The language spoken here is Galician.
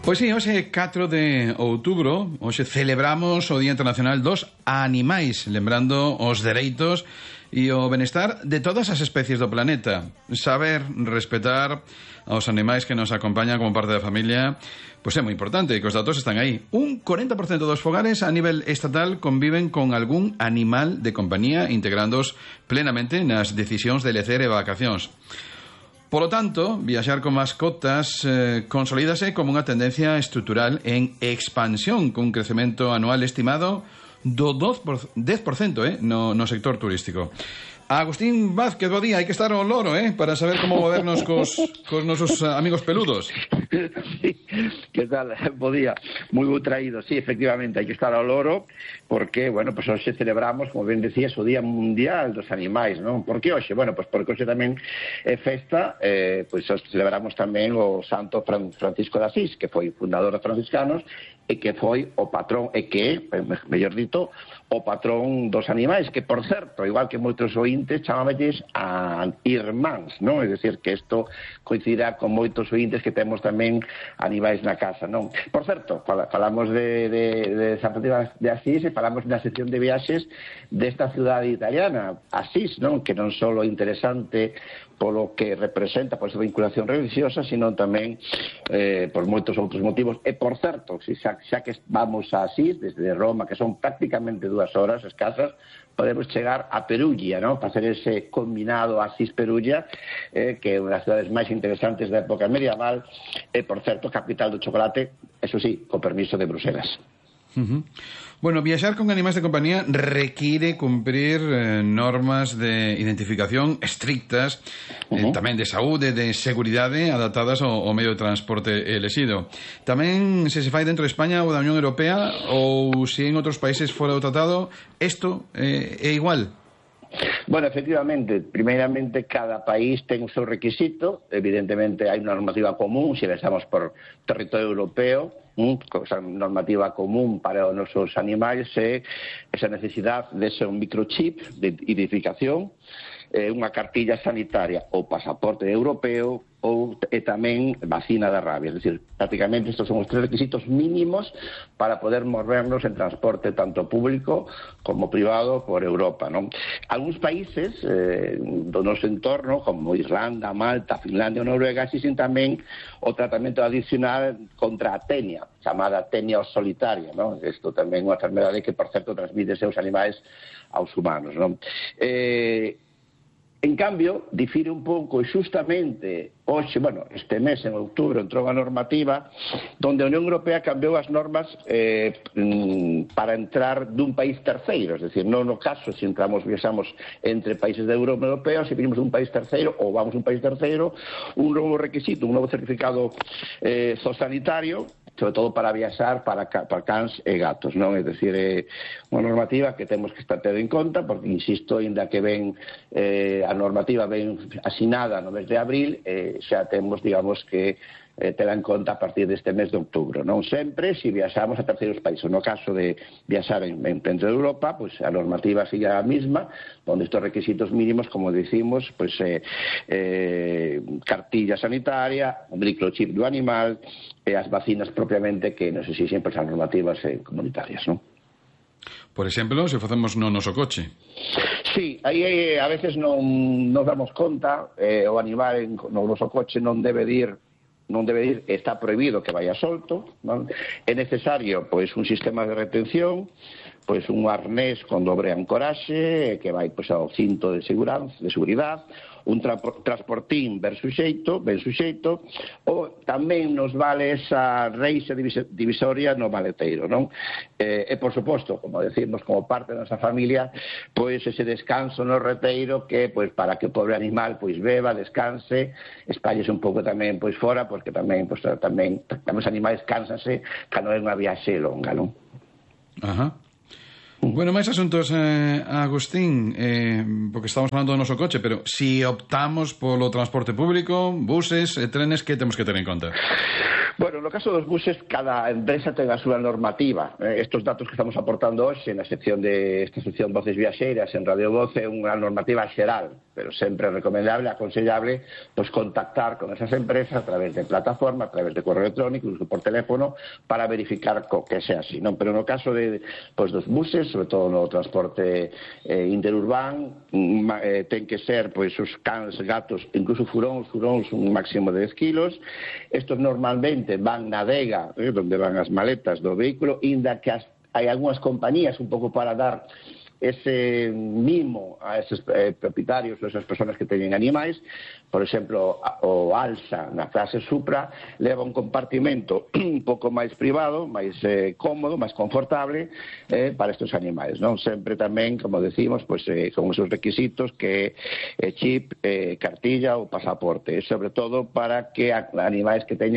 Pois sí, hoxe 4 de outubro, hoxe celebramos o Día Internacional dos Animais, lembrando os dereitos e o benestar de todas as especies do planeta. Saber respetar aos animais que nos acompañan como parte da familia, pois é moi importante, que os datos están aí. Un 40% dos fogares a nivel estatal conviven con algún animal de compañía, integrándoos plenamente nas decisións de lecer e vacacións. Polo tanto, viaxar con mascotas consolídase como unha tendencia estrutural en expansión, cun crecemento anual estimado do 10% no sector turístico. Agustín Vázquez, bo día, hai que estar ao loro, para saber como movernos cos nosos amigos peludos. Sí, que tal? Bo día, moi bo traído. Sí, efectivamente, hai que estar ao loro, porque, bueno, pues hoxe celebramos, como ben decías, o Día Mundial dos Animais, non? Por que hoxe? Bueno, pues porque hoxe tamén é festa, pues celebramos tamén o Santo Francisco de Asís, que foi fundador dos franciscanos, e que foi o patrón, e que, mellor dito, o patrón dos animais, que, por certo, igual que moitos ointes, chamámelles a irmáns, non? É dicir, que isto coincidirá con moitos ointes que temos tamén animais na casa, non? Por certo, falamos de San Francisco de Asís e falamos na sección de viaxes desta cidade italiana, Asís, non? Que non só interesante polo que representa, por esa vinculación religiosa, sino tamén por moitos outros motivos. E, por certo, xa que vamos a Asís, desde Roma, que son prácticamente 2 horas escasas, podemos chegar a Perugia, ¿no? Para hacer ese combinado Asís-Perugia, que é unha das cidades máis interesantes da época medieval, e, por certo, capital do chocolate, eso sí, co permiso de Bruselas. Bueno, viaxar con animais de compañía require cumprir normas de identificación estrictas, tamén de saúde, de seguridade, adaptadas ao medio de transporte elexido. Tamén se fai dentro de España ou da Unión Europea, ou se en outros países fora do tratado, isto é igual? Bueno, efectivamente, primeiramente cada país ten o seu requisito, evidentemente hai unha normativa común, se pensamos por territorio europeo, esa normativa común para os nosos animais é esa necesidade de ser un microchip de identificación, unha cartilla sanitaria ou pasaporte europeo ou tamén vacina da rabia. Es decir, prácticamente estos son os 3 requisitos mínimos para poder movernos en transporte tanto público como privado por Europa, non? Algúns países do noso entorno, como Irlanda, Malta, Finlandia ou Noruega, existen tamén o tratamento adicional contra a tenia, chamada tenia solitaria, non? Isto tamén é unha enfermedade que, por certo, transmite seus animais aos humanos, non? En cambio, difire un pouco, xustamente, hoxe, bueno, este mes, en outubro, entrou a normativa donde a Unión Europea cambiou as normas para entrar dun país terceiro, es decir, non no caso se viaxamos entre países da Unión Europea, se vinimos dun país terceiro ou vamos a un país terceiro, un novo requisito, un novo certificado zoosanitario, sobre todo para viaxar para cans e gatos, non? É dicir, é unha normativa que temos que estar tendo en conta, porque, insisto, ainda que ven a normativa ben asinada no mes de abril, xa temos, digamos, que tela en conta a partir deste mes de outubro, non? Sempre se viaxamos a terceiros países. No caso de viaxar dentro de Europa, pues a normativa sigue a mesma, onde estes requisitos mínimos, como decimos, pues cartilla sanitaria, un microchip do animal, e as vacinas propiamente que nos exigen as normativas comunitarias, non? Por exemplo, se facemos no noso coche. Sí, aí a veces non nos damos conta, o animal no noso coche non debe ir, está prohibido que vaya solto, non? É necesario, pois, un sistema de retención, pois un arnés con dobre ancoraxe que vai, pois, ao cinto de seguridade, un transportín ben suxeito, ou tamén nos vale esa reixa divisoria no maleteiro, non? E, por suposto, como decimos, como parte da nosa familia, pois ese descanso no reteiro que, pois, para que o pobre animal, pois, beba, descanse, espállese un pouco tamén, pois, fora, porque tamén, pois, tamén os animais cánsanse cando é unha viaxe longa, non? Ajá. Bueno, máis asuntos, Agustín, porque estamos falando do noso coche, pero si optamos polo transporte público, buses e trenes, que temos que ter en conta? Bueno, no caso dos buses, cada empresa ten a súa normativa. Estos datos que estamos aportando hoxe na sección esta sección Voces Viaxeiras en Radio Voz é unha normativa xeral, pero sempre recomendable, aconsellable, pois contactar con esas empresas a través de plataforma, a través de correo electrónico, incluso por teléfono, para verificar que sea así, non? Pero no caso dos buses, sobre todo no transporte interurbán, ten que ser pois os cans, gatos, incluso furóns un máximo de 10 kilos. Estos normalmente van na adega, donde van as maletas do vehículo, inda que hai algunhas compañías un pouco para dar ese mimo a esos propietarios ou esas persoas que teñen animais. Por exemplo, o Alsa na clase Supra leva un compartimento un pouco máis privado, máis cómodo, máis confortable para estes animais, non? Sempre tamén, como decimos, pois, con esos requisitos que chip, cartilla ou pasaporte, sobre todo para que animais que teñan